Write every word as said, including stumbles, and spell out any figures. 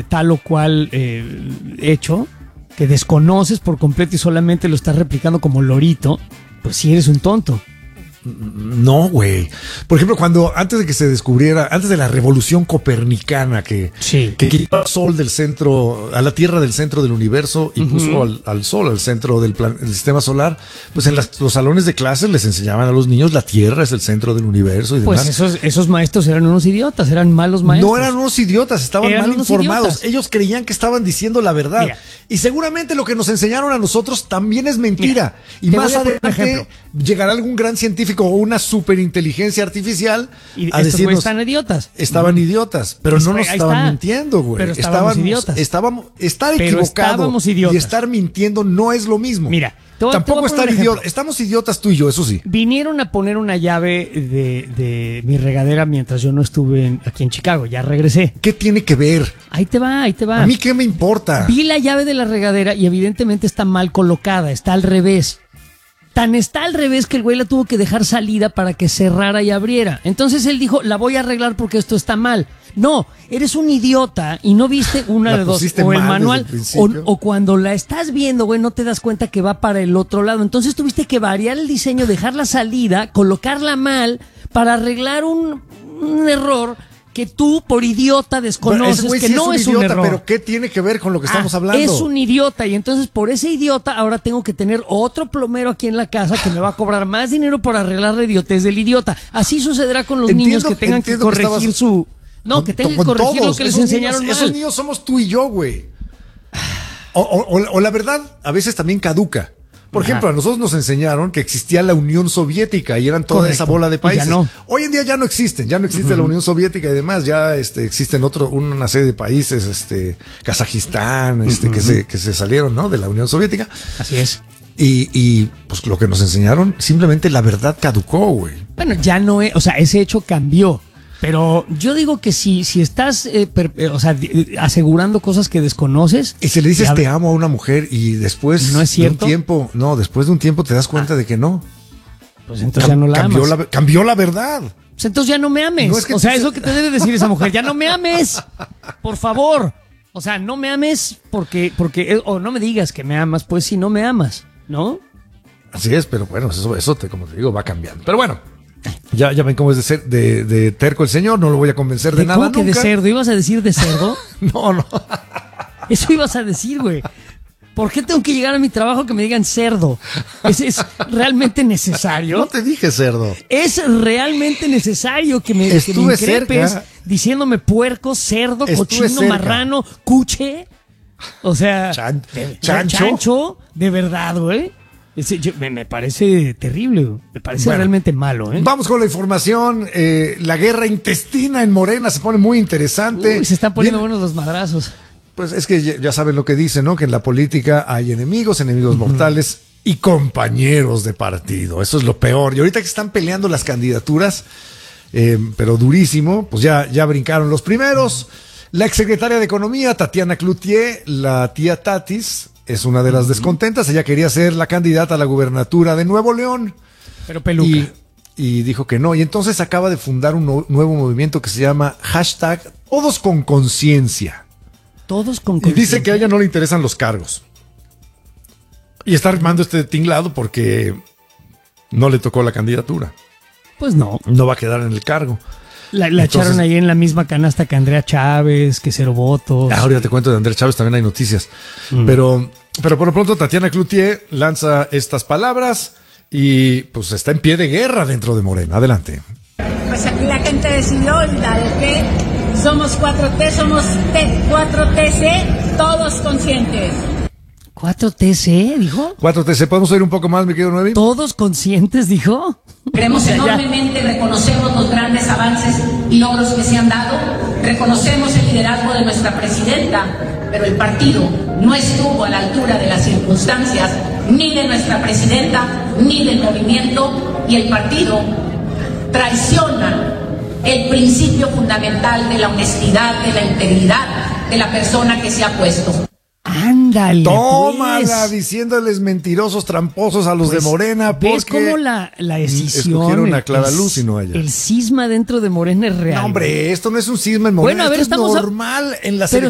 tal o cual eh, hecho, que desconoces por completo y solamente lo estás replicando como lorito, pues sí eres un tonto. No, güey. Por ejemplo, cuando antes de que se descubriera, antes de la revolución copernicana que, sí. que quitó al sol del centro, a la Tierra del centro del universo y uh-huh. puso al, al sol al centro del, plan, del sistema solar, pues en las, los salones de clases les enseñaban a los niños la Tierra es el centro del universo y demás. Pues esos, esos maestros eran unos idiotas, eran malos maestros. No eran unos idiotas, estaban eran mal informados. Idiotas. Ellos creían que estaban diciendo la verdad. Mira. Y seguramente lo que nos enseñaron a nosotros también es mentira. Mira, y más adelante llegará algún gran científico o una superinteligencia artificial y a estos decirnos están idiotas. Estaban uh-huh. idiotas, pero no nos estaban está. mintiendo, güey. Pero estábamos, estábamos idiotas. Estábamos, estar pero equivocado y estar mintiendo no es lo mismo. Mira, te voy, tampoco te estar idiota. Estamos idiotas tú y yo, eso sí. Vinieron a poner una llave de, de mi regadera mientras yo no estuve en, aquí en Chicago. Ya regresé. ¿Qué tiene que ver? Ahí te va, ahí te va. ¿A mí qué me importa? Vi la llave de la regadera y evidentemente está mal colocada, está al revés. Tan está al revés que el güey la tuvo que dejar salida para que cerrara y abriera. Entonces él dijo, la voy a arreglar porque esto está mal. No, eres un idiota y no viste una de dos, o el manual, o, o cuando la estás viendo, güey, no te das cuenta que va para el otro lado. Entonces tuviste que variar el diseño, dejar la salida, colocarla mal para arreglar un, un error que tú, por idiota, desconoces que sí no es, es un, un idiota, error. Pero ¿qué tiene que ver con lo que ah, estamos hablando? Es un idiota y entonces por ese idiota ahora tengo que tener otro plomero aquí en la casa que me va a cobrar más dinero por arreglar la idiotez del idiota. Así sucederá con los entiendo, niños que tengan que corregir que estabas, su... No, con, que tengan que corregir todos, lo que les esos enseñaron niños, mal. Esos niños somos tú y yo, güey. O, o, o, o la verdad, a veces también caduca. Por Ajá. ejemplo, a nosotros nos enseñaron que existía la Unión Soviética y eran toda Correcto. esa bola de países. No. Hoy en día ya no existen, ya no existe uh-huh. la Unión Soviética y demás, ya este, existen otro, una serie de países, este, Kazajistán, este, uh-huh. que se, que se salieron, ¿no? De la Unión Soviética. Así es. Y, y pues lo que nos enseñaron, simplemente la verdad caducó, güey. Bueno, ya no es, o sea, ese hecho cambió. Pero yo digo que si, si estás eh, per, eh, o sea, di, asegurando cosas que desconoces... Y si le dices te amo a una mujer y después ¿no es cierto? de un tiempo, no, después de un tiempo te das cuenta ah. de que no. Pues entonces Cam- ya no la cambió amas. La, cambió la verdad. Pues entonces ya no me ames. No es que o sea, es lo que te debe decir esa mujer. Ya no me ames, por favor. O sea, no me ames porque, porque o no me digas que me amas, pues si no me amas, ¿no? Así es, pero bueno, eso, eso te, como te digo, va cambiando. Pero bueno. Ya, ya ven cómo es de, ser, de, de terco el señor, no lo voy a convencer de, de nada ¿Cómo que nunca. de cerdo? ¿Ibas a decir de cerdo? No, no. Eso ibas a decir, güey. ¿Por qué tengo que llegar a mi trabajo que me digan cerdo? ¿Es, es realmente necesario? No te dije cerdo. Es realmente necesario que me, que me increpes cerca. diciéndome puerco, cerdo, Estuve cochino, cerca. marrano, cuche. O sea, Chan, de, chancho. chancho, de verdad, güey. Ese, yo, me, me parece terrible, me parece bueno, realmente malo. ¿eh? Vamos con la información. Eh, la guerra intestina en Morena se pone muy interesante. Uy, se están poniendo Bien, buenos los madrazos. Pues es que ya, ya saben lo que dicen, ¿no? Que en la política hay enemigos, enemigos uh-huh. mortales y compañeros de partido. Eso es lo peor. Y ahorita que están peleando las candidaturas, eh, pero durísimo, pues ya, ya brincaron los primeros. La exsecretaria de Economía, Tatiana Cloutier, la tía Tatis, es una de las descontentas. Ella quería ser la candidata a la gubernatura de Nuevo León. Pero peluca. Y, y dijo que no. Y entonces acaba de fundar un no, nuevo movimiento que se llama hashtag Todos con Conciencia. Todos con conciencia. Y dice que a ella no le interesan los cargos. Y está armando este tinglado porque no le tocó la candidatura. Pues no. No va a quedar en el cargo. La, la Entonces, echaron ahí en la misma canasta que Andrea Chávez, que cero votos. Ahora te cuento de Andrea Chávez, también hay noticias. Mm. Pero, pero por lo pronto Tatiana Cloutier lanza estas palabras y pues está en pie de guerra dentro de Morena. Adelante. Pues aquí la gente decidió y la de que somos cuatro T, somos T, cuatro T C, todos conscientes. ¿cuatro T C, dijo? cuatro T C, ¿podemos oír un poco más, mi querido Noemi? ¿Todos conscientes, dijo? Creemos enormemente, reconocemos los grandes avances y logros que se han dado, reconocemos el liderazgo de nuestra presidenta, pero el partido no estuvo a la altura de las circunstancias, ni de nuestra presidenta, ni del movimiento, y el partido traiciona el principio fundamental de la honestidad, de la integridad de la persona que se ha puesto. Ándale, tómala, pues. diciéndoles mentirosos, tramposos a los pues, de Morena. Porque ¿ves cómo la, la decisión? Escogieron a Clara Luz y no a ella. El cisma dentro de Morena es real. No, hombre, esto no es un cisma en Morena. Bueno, a ver, esto estamos es normal a... en las pero